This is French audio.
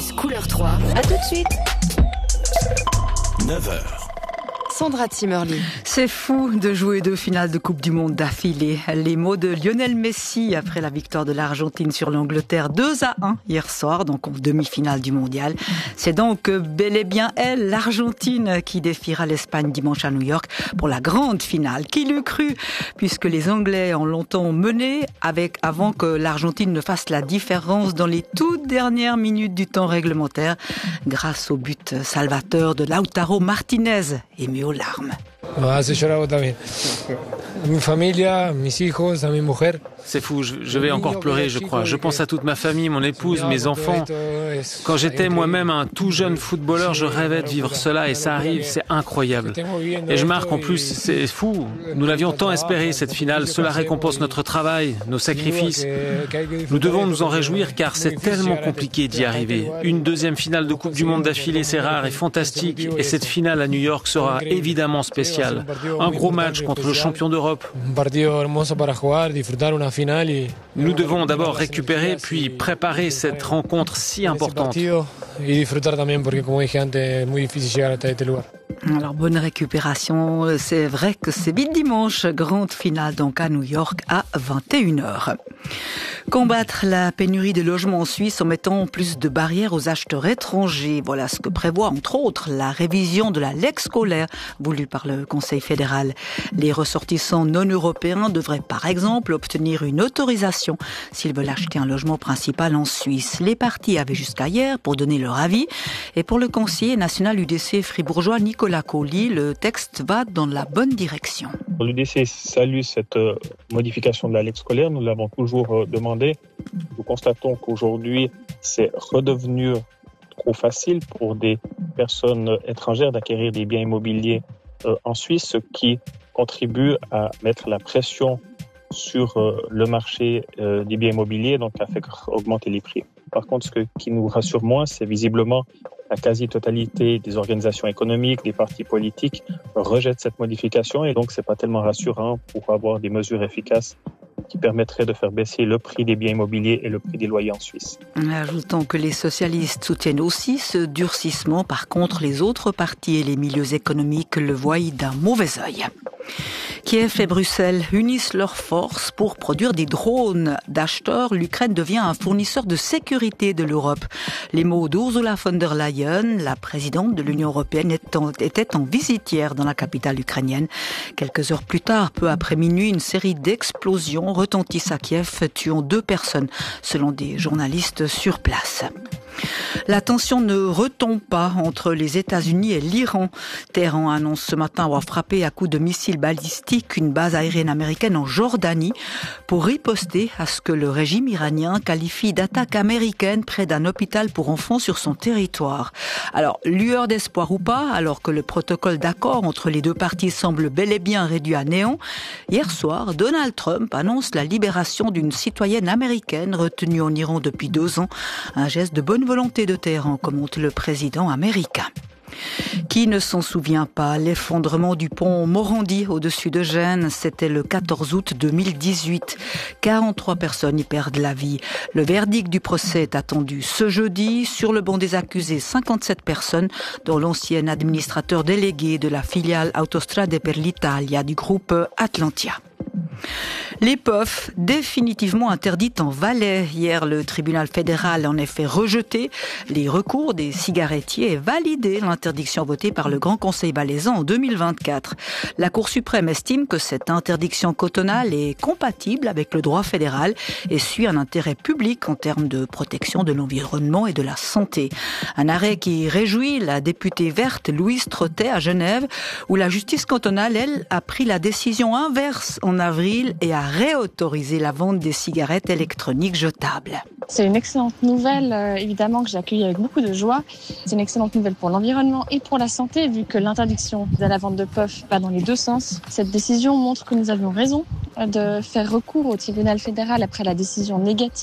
tennis couleur 3. À tout de suite. 9h. Sandra Zimmerli. C'est fou de jouer 2 finales de Coupe du Monde d'affilée. Les mots de Lionel Messi après la victoire de l'Argentine sur l'Angleterre 2-1 hier soir, donc en demi-finale du Mondial. C'est donc bel et bien elle, l'Argentine, qui défiera l'Espagne dimanche à New York pour la grande finale. Qui l'eût cru, puisque les Anglais ont longtemps mené avant que l'Argentine ne fasse la différence dans les toutes dernières minutes du temps réglementaire, grâce au but salvateur de Lautaro Martinez, ému aux larmes. C'est fou, je vais encore pleurer, je crois. Je pense à toute ma famille, mon épouse, mes enfants. Quand j'étais moi-même un tout jeune footballeur, je rêvais de vivre cela et ça arrive, c'est incroyable. Et je marque en plus, c'est fou. Nous l'avions tant espéré, cette finale. Cela récompense notre travail, nos sacrifices. Nous devons nous en réjouir car c'est tellement compliqué d'y arriver. Une deuxième finale de Coupe du Monde d'affilée, c'est rare et fantastique. Et cette finale à New York sera évidemment spéciale. Un gros match contre le champion d'Europe. Nous devons d'abord récupérer puis préparer cette rencontre si importante. Alors, bonne récupération. C'est vrai que c'est vite dimanche. Grande finale donc à New York à 21h. Combattre la pénurie de logements en Suisse en mettant plus de barrières aux acheteurs étrangers. Voilà ce que prévoit entre autres la révision de la Lex scolaire voulue par le Conseil fédéral. Les ressortissants non européens devraient par exemple obtenir une autorisation s'ils veulent acheter un logement principal en Suisse. Les partis avaient jusqu'à hier pour donner leur avis. Et pour le conseiller national UDC fribourgeois Nicolas Colli, le texte va dans la bonne direction. L'UDC salue cette modification de la Lex scolaire. Nous l'avons toujours demandé. Nous constatons qu'aujourd'hui, c'est redevenu trop facile pour des personnes étrangères d'acquérir des biens immobiliers en Suisse, ce qui contribue à mettre la pression sur le marché des biens immobiliers, donc à faire augmenter les prix. Par contre, ce qui nous rassure moins, c'est visiblement la quasi-totalité des organisations économiques, des partis politiques rejettent cette modification et donc c'est pas tellement rassurant pour avoir des mesures efficaces qui permettrait de faire baisser le prix des biens immobiliers et le prix des loyers en Suisse. Ajoutons que les socialistes soutiennent aussi ce durcissement. Par contre, les autres partis et les milieux économiques le voient d'un mauvais œil. Kiev et Bruxelles unissent leurs forces pour produire des drones d'acheteurs. L'Ukraine devient un fournisseur de sécurité de l'Europe. Les mots d'Ursula von der Leyen, la présidente de l'Union européenne, étaient en visite hier dans la capitale ukrainienne. Quelques heures plus tard, peu après minuit, une série d'explosions retentissent à Kiev, tuant 2 personnes, selon des journalistes sur place. La tension ne retombe pas entre les États-Unis et l'Iran. Téhéran annonce ce matin avoir frappé à coups de missiles balistiques une base aérienne américaine en Jordanie pour riposter à ce que le régime iranien qualifie d'attaque américaine près d'un hôpital pour enfants sur son territoire. Alors, lueur d'espoir ou pas, alors que le protocole d'accord entre les deux parties semble bel et bien réduit à néant, hier soir, Donald Trump annonce la libération d'une citoyenne américaine retenue en Iran depuis 2 ans. Un geste de bonne volonté de Téhéran, commente le président américain. Qui ne s'en souvient pas, l'effondrement du pont Morandi au-dessus de Gênes, c'était le 14 août 2018. 43 personnes y perdent la vie. Le verdict du procès est attendu ce jeudi. Sur le banc des accusés, 57 personnes, dont l'ancien administrateur délégué de la filiale Autostrade per l'Italia du groupe Atlantia. Les puffs, définitivement interdites en Valais. Hier, le tribunal fédéral a en effet rejeté les recours des cigarettiers et validé l'interdiction votée par le Grand Conseil valaisan en 2024. La Cour suprême estime que cette interdiction cantonale est compatible avec le droit fédéral et suit un intérêt public en termes de protection de l'environnement et de la santé. Un arrêt qui réjouit la députée verte Louise Trottet à Genève, où la justice cantonale, elle, a pris la décision inverse en avril et a réautorisé la vente des cigarettes électroniques jetables. C'est une excellente nouvelle, évidemment, que j'ai accueillie avec beaucoup de joie. C'est une excellente nouvelle pour l'environnement et pour la santé, vu que l'interdiction de la vente de puffs va dans les 2 sens. Cette décision montre que nous avions raison de faire recours au tribunal fédéral après la décision négative